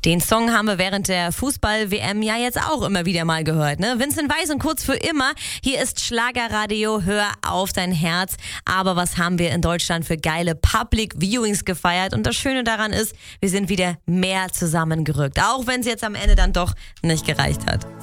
Den Song haben wir während der Fußball-WM ja jetzt auch immer wieder mal gehört, ne? Vincent Weiss und Kurz für immer. Hier ist Schlagerradio, hör auf dein Herz. Aber was haben wir in Deutschland für geile Public Viewings gefeiert? Und das Schöne daran ist, wir sind wieder mehr zusammengerückt. Auch wenn es jetzt am Ende dann doch nicht gereicht hat.